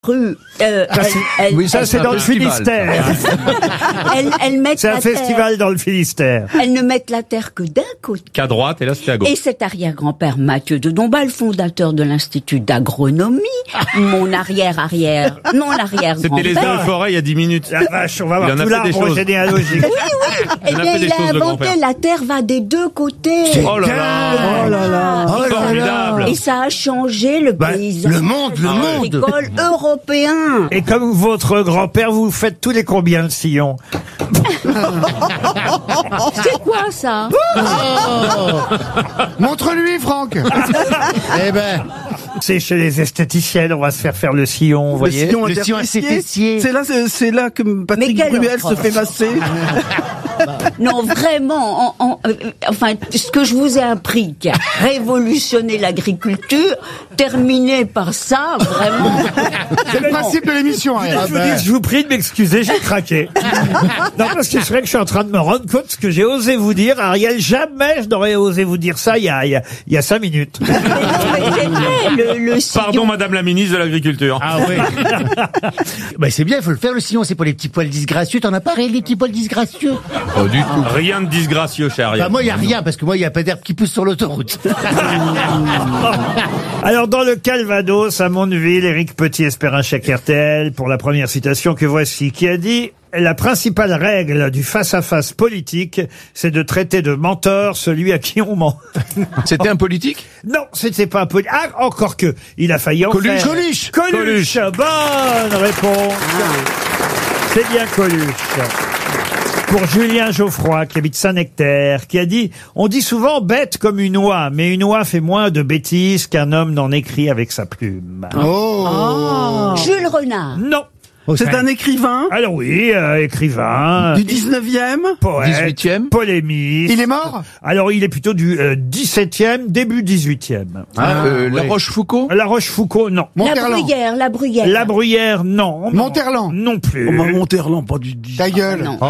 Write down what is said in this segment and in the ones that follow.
Rue. Oui, ça c'est dans le Finistère. Elles mettent C'est un la terre. festival dans le Finistère. Elles ne mettent la terre que d'un côté. Qu'à droite et là c'était à gauche. Et cet arrière-grand-père Mathieu de Dombasle, fondateur de l'Institut d'agronomie, mon arrière-grand-père. C'était les œufs forêt il y a 10 minutes. La vache, on va Il voir en a tout fait des l'arbre choses. généalogique. Eh On a bien, fait des il a choses, le inventé grand-père. la terre va des deux côtés. Oh là là. Oh là là. Formidable. Et ça a changé le paysage le monde. agricole européen. Et comme votre grand-père, vous faites tous les combien de sillons? C'est quoi ça? Montre-lui, Franck. Eh ben, C'est chez les esthéticiennes, on va se faire le sillon, vous voyez. le sillon interfessier. C'est là que Patrick quelle Bruel horreur. se fait masser. Non, vraiment, enfin, ce que je vous ai appris qui a révolutionné l'agriculture, terminé par ça, vraiment. C'est le principe de l'émission. Je vous prie de m'excuser, j'ai craqué. Non, parce que c'est vrai que je suis en train de me rendre compte ce que j'ai osé vous dire. Ariel, jamais je n'aurais osé vous dire ça il y a 5 minutes. Mais non, mais c'est vrai, le sillon. Pardon madame la ministre de l'Agriculture. Ah oui. Bah c'est bien, il faut le faire le sillon, c'est pour les petits poils disgracieux. T'en as pas, Réel, les petits poils disgracieux? Pas du tout. Rien de disgracieux chez Ariel. Bah moi, il y a rien, parce que moi, il y a pas d'herbe qui pousse sur l'autoroute. Alors, dans le Calvados, à Mondeville, Éric Petit espère un chèque RTL pour la première citation que voici, qui a dit: la principale règle du face-à-face politique, c'est de traiter de menteur celui à qui on ment. C'était un politique? Non, c'était pas un politique. Ah, encore que, il a failli en faire. Coluche. Coluche. Bonne réponse. C'est bien Coluche. Pour Julien Geoffroy, qui habite Saint-Nectaire, qui a dit: on dit souvent bête comme une oie, mais une oie fait moins de bêtises qu'un homme n'en écrit avec sa plume. Jules Renard. Non. C'est un écrivain Alors oui, écrivain, du 19e. poète, 18e. polémiste. Il est mort? Alors il est plutôt du 17e, début 18e. La Rochefoucauld? La Rochefoucauld, non. Monterland. La Bruyère. La Bruyère, non. Monterland. Non plus. Oh, bah, Monterland, pas du... Ta gueule. Non.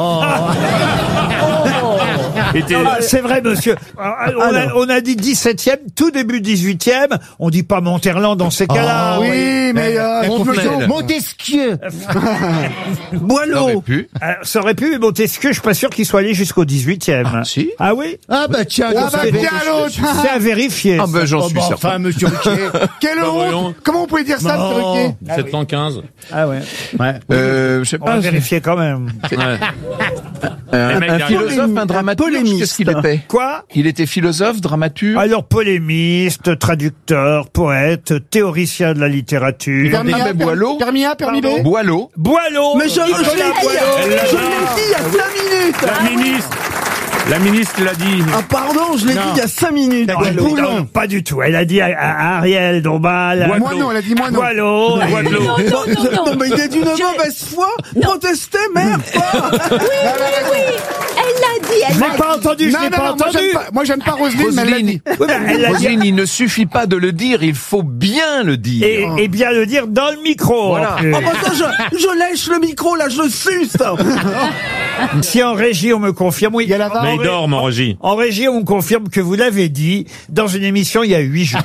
Était- Ah, c'est vrai, monsieur. On a dit 17e, tout début 18e. On dit pas Monterland dans ces cas-là. Oui, mais Fontenelle. Montesquieu. Aurait Boileau. pu. Ça aurait pu, mais Montesquieu, je suis pas sûr qu'il soit allé jusqu'au 18e. Ah, si. Ah oui? Ah bah tiens, tiens, l'autre. C'est à vérifier. Ah ben j'en Oh, suis bah, certain. enfin, monsieur Ruquier. Quelle voyons. honte. Comment on pouvait dire ça, monsieur Ruquier? 715. Ah ouais. Je sais On va pas. vérifier quand même. Ouais. Un mecs, philosophe, un dramaturge, polémiste. qu'est-ce qu'il était? Quoi? Il était philosophe, dramaturge. Alors, polémiste, traducteur, poète, théoricien de la littérature. Permis A, Boileau. Permis A, permis B. Boileau. Boileau. Mais je l'ai dit il y a 5 minutes. La ministre. La ministre l'a dit. Ah pardon, je l'ai dit il y a 5 minutes. Non, pas du tout. Elle a dit à Ariel Dombasle. Moi non, elle a dit moi non. Boileau. Boileau. Non, mais il est d'une mauvaise foi. Protestez, merde, pas. Oui, elle l'a dit. Je n'ai pas entendu, je Non, n'ai non, pas non, entendu. moi j'aime pas Roselyne, mais elle l'a dit. Oui, mais elle l'a dit. Roselyne, il ne suffit pas de le dire, il faut bien le dire. Et bien le dire dans le micro. Voilà. en plus. Oh bah ça, je lèche le micro, là, je suce. Si en régie on me confirme, oui. Il y a la barre. Mais il dort, mon Roger. En régie, on me confirme que vous l'avez dit dans une émission il y a 8 jours.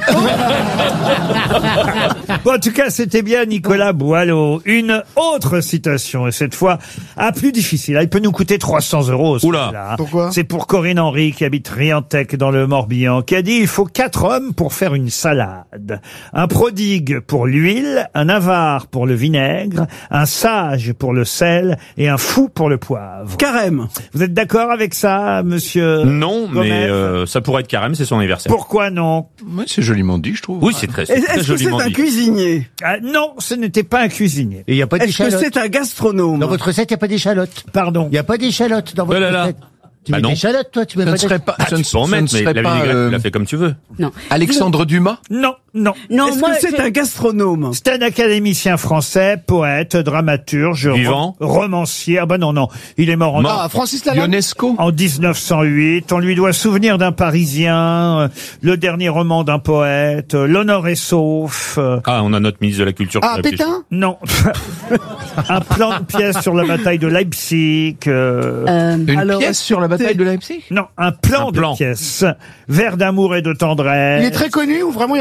Bon, en tout cas, c'était bien Nicolas Boileau. Une autre citation, et cette fois, plus difficile. Elle peut nous coûter 300 €. Oula. celle-là. Pourquoi? C'est pour Corinne Henry, qui habite Riantec dans le Morbihan, qui a dit: il faut 4 hommes pour faire une salade. Un prodigue pour l'huile, un avare pour le vinaigre, un sage pour le sel et un fou pour le poivre. Carême. Vous êtes d'accord avec ça, monsieur? Non, mais Gomez ça pourrait être carême, c'est son anniversaire. Pourquoi non? Ouais, c'est joliment dit, je trouve. Oui, c'est très Est-ce que c'est joliment un dit. cuisinier? Non, ce n'était pas un cuisinier. Et il n'y a pas Est-ce que d'échalote. c'est un gastronome? Dans votre recette, il n'y a pas d'échalote. Pardon. Il n'y a pas d'échalote dans votre Oh là là. recette. Tu Bah mets non. d'échalote, toi, tu mets Ce pas ne serait pas, Tu peux en mettre, mais la vinaigrette, tu la fais comme tu veux. Non. Alexandre Dumas? Non, non. Non, Est-ce moi, que c'est un gastronome? C'est un académicien français, poète, dramaturge, Vivant. romancier. Ah bah non, non. Il est mort en, Ah, Francis Lalanne. Ionesco? en 1908. On lui doit Souvenir d'un Parisien, le dernier roman d'un poète, L'honneur est sauf. Ah, on a notre ministre de la Culture. Ah, qui l'a plus. Pétain. Non. Un plan de pièce sur la bataille de Leipzig. Une Alors, pièce sur la bataille de Leipzig? Non, un plan Un de plan. pièce. Vers d'amour et de tendresse. Il est très connu ou vraiment il n'y a que vous qui le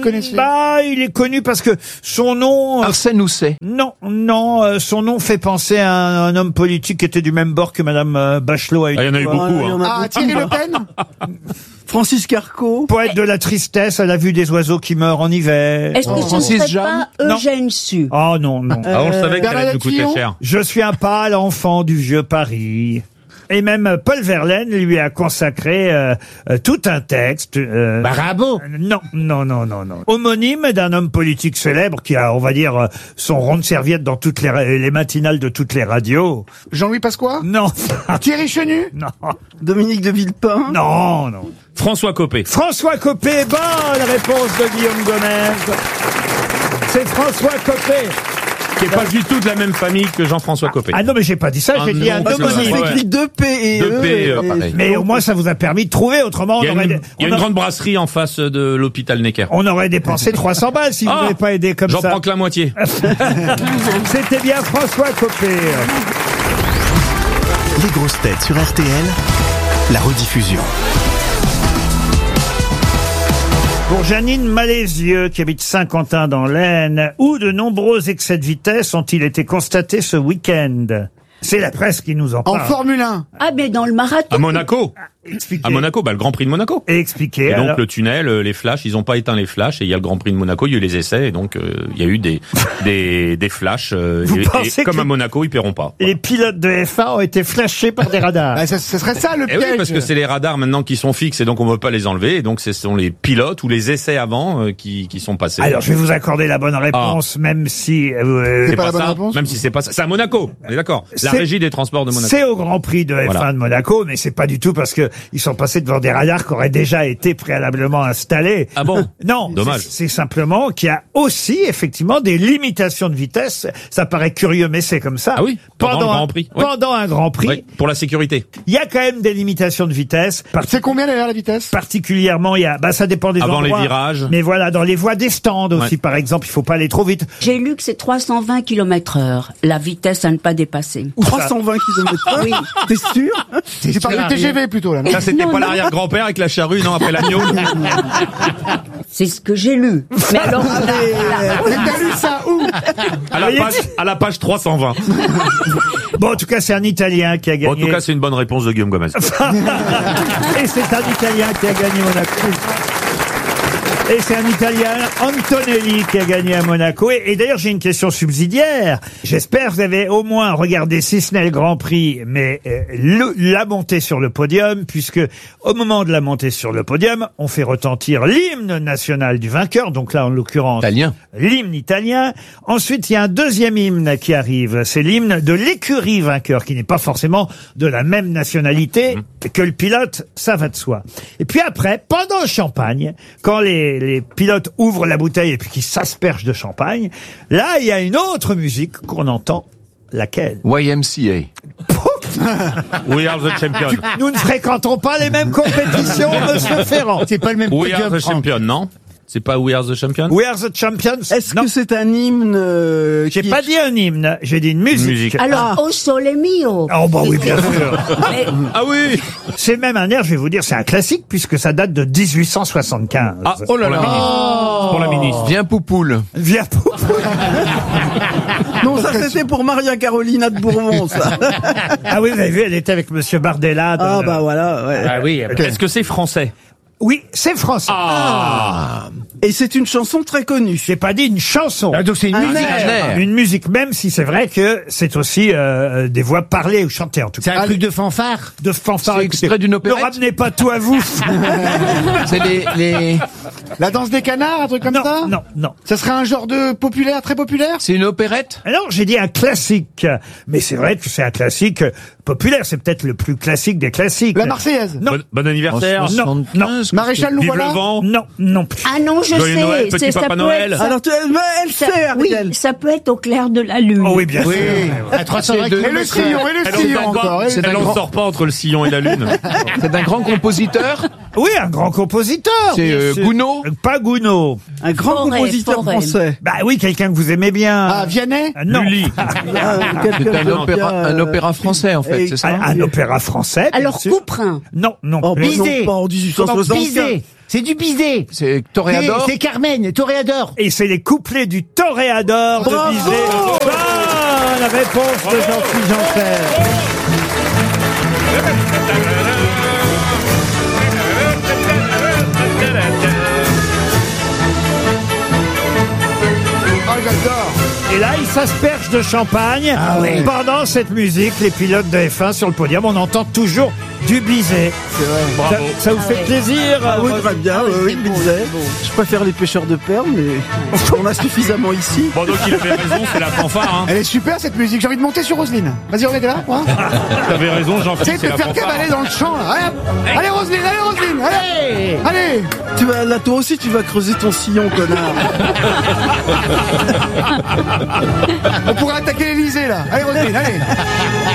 connaissiez? Bah, il est connu parce que son nom... Arsène Housset. Non, son nom fait penser à un homme politique qui était du même bord que Madame Bachelot. Ah, il y en a eu beaucoup. il y en a beaucoup. Thierry Le Pen? Francis Carco. Poète de la tristesse à la vue des oiseaux qui meurent en hiver. Est-ce que ce Francis ne serait Jeanne? pas Eugène Sue? Oh non. Ah, on savait que ça allait Bernadette nous coûter Fillon cher. Je suis un pâle enfant du vieux Paris. Et même Paul Verlaine lui a consacré tout un texte. Rimbaud. Non. Homonyme d'un homme politique célèbre qui a, on va dire, son rond de serviette dans toutes les matinales de toutes les radios. Jean-Louis Pasqua? Non. Thierry Chenu? Non. Dominique de Villepin. Non. François Copé. François Copé, bonne réponse de Guillaume Gomez. C'est François Copé. Qui est pas du tout de la même famille que Jean-François Copé. Ah non, mais j'ai pas dit ça, j'ai dit un Parce que ça homonyme. s'écrit 2P et E. 2P, pareil. Mais au moins, ça vous a permis de trouver, autrement, Il y a on une grande brasserie en face de l'hôpital Necker. on aurait dépensé 300 balles si vous Ah, n'avez pas aidé comme J'en ça. prends que la moitié. C'était bien François Copé. Les grosses têtes sur RTL, la rediffusion. Pour Janine Malézieux, qui habite Saint-Quentin dans l'Aisne, où de nombreux excès de vitesse ont-ils été constatés ce week-end? C'est la presse qui nous en En parle. Formule 1. Ah, mais dans le marathon. À Monaco. Expliquez. À Monaco, le Grand Prix de Monaco. Et expliquez. Et donc alors. le tunnel, les flashs, ils ont pas éteint les flashs et il y a le Grand Prix de Monaco, il y a eu les essais et donc il y a eu des flashs Vous pensez et comme que à Monaco, ils paieront pas. Les pilotes de F1 ont été flashés par des radars. Ah, ce serait ça le Et piège. oui, parce que c'est les radars maintenant qui sont fixes et donc on peut pas les enlever et donc ce sont les pilotes ou les essais avant qui sont passés. Alors, je vais vous accorder la bonne réponse, même si... c'est pas la pas bonne ça, réponse même si c'est pas ça. C'est à Monaco, on est d'accord. La C'est- régie des transports de Monaco. C'est au Grand Prix de F1 Voilà. de Monaco, mais c'est pas du tout parce que ils sont passés devant des radars qui auraient déjà été préalablement installés. Ah bon? Non, Dommage. c'est simplement qu'il y a aussi effectivement des limitations de vitesse. Ça paraît curieux, mais c'est comme ça. Ah oui, pendant le Grand Prix. Oui. Pendant un Grand Prix, Ouais, pour la sécurité. il y a quand même des limitations de vitesse. C'est combien d'ailleurs la vitesse? Particulièrement, il y a, ça dépend des Avant endroits. les virages. Mais voilà, dans les voies des stands aussi, Ouais. par exemple, il faut pas aller trop vite. J'ai lu que c'est 320 km/h, la vitesse à ne pas dépasser. 320 km/h. Oui. T'es sûr? Tu parles de TGV plutôt là, non? Ça, c'était Non, pas non. l'arrière-grand-père avec la charrue, non, après l'agneau. C'est ce que j'ai lu. Mais alors, Mais t'as lu ça où? À la page 320. Bon, en tout cas, c'est un Italien qui a Bon, en gagné. tout cas, c'est une bonne réponse de Guillaume Gomez. Et c'est un Italien qui a gagné Monaco. Et c'est un Italien, Antonelli, qui a gagné à Monaco. Et d'ailleurs, j'ai une question subsidiaire. J'espère que vous avez au moins regardé, si ce n'est le Grand Prix, mais la montée sur le podium, puisque au moment de la montée sur le podium, on fait retentir l'hymne national du vainqueur. Donc là, en l'occurrence, Italien. l'hymne italien. Ensuite, il y a un deuxième hymne qui arrive. C'est l'hymne de l'écurie vainqueur, qui n'est pas forcément de la même nationalité que le pilote, ça va de soi. Et puis après, pendant le champagne, quand les pilotes ouvrent la bouteille et puis qu'ils s'aspergent de champagne, là, il y a une autre musique qu'on entend. Laquelle? YMCA. We are the champion. Nous ne fréquentons pas les mêmes compétitions, monsieur Ferrand. C'est pas le même We are podium, the Franck. champion, non? C'est pas We are the champion? We are the champions. Est-ce Non, que c'est un hymne j'ai qui pas est- dit un hymne, j'ai dit une musique. Musique. alors, au sole mio. Oh bah oui, bien sûr. Mais Ah oui! C'est même un air, je vais vous dire, c'est un classique puisque ça date de 1875. Ah, Oh là là. Pour la ministre. Viens Poupoule. Viens pour... Non, ça c'était pour Maria Carolina de Bourbon, ça. Ah oui, vous avez vu, elle était avec Monsieur Bardella. dans Ah le- bah voilà, ouais. Ah oui. Est-ce que c'est français? Oui, c'est français. Et c'est une chanson très connue. J'ai pas dit une chanson. Ah, donc c'est une Un musique. air. Une musique, même si c'est vrai que c'est aussi des voix parlées ou chantées, en tout C'est cas. un truc de fanfare. De fanfare. C'est extrait d'une Ne opérette ramenez pas tout à vous. C'est les... La danse des canards, un truc comme ça? non. Ça serait un genre de populaire, très populaire? C'est une opérette? Alors, j'ai dit un classique. Mais c'est vrai que c'est un classique populaire. C'est peut-être le plus classique des classiques. La Marseillaise? Non. Bon anniversaire. Non, non. Maréchal, nous Vive voilà? le vent. Non, non plus. ah non, je Joyeux sais. Noël, petit c'est- ça Papa peut Noël. être- ça- Alors elle ça- sait, oui, Ariel. ça peut être au clair de la lune. Oh oui, bien sûr. À 320 C'est de- Et le sillon, et le Elle sillon en- encore. C'est Elle un en grand- sort pas entre le sillon et la lune. C'est d'un grand compositeur? Oui, un grand compositeur. C'est bien sûr. Gounod? Pas Gounod. Un grand Forêt, compositeur Forêt. français. Bah oui, quelqu'un que vous aimez bien. Ah, Vianney? Non. Lully. C'est un opéra français, en fait, c'est ça? Un opéra français. bien Alors, sûr. Couperin. Non, non. Oh, bah plus. non, pas en 1860. Bizet. C'est du Bizet. C'est Toréador. C'est Carmen, Toréador. Et c'est les couplets du Toréador de Bizet. La réponse de Jean-Philippe Janssen. Ah, j'adore. Et là, il s'asperge de champagne. Pendant cette musique, les pilotes de F1 sur le podium, on entend toujours du Bizet. C'est vrai. Bravo. Ça vous fait plaisir? Oui, très bien, oui, Bizet. Je préfère les pêcheurs de perles, mais on a suffisamment ici. Bon, donc il avait raison, c'est la fanfare. Hein. Elle est super cette musique, j'ai envie de monter sur Roselyne. Vas-y, on est là, quoi. T'avais raison, Tu sais, Jean-Philippe, te c'est la faire fanfare. cavaler dans le champ, là. Allez, hop. Allez, Roselyne, allez. Allez. Tu vas, là, toi aussi, tu vas creuser ton sillon, connard. On pourrait attaquer l'Elysée, là. Allez, Roselyne, allez.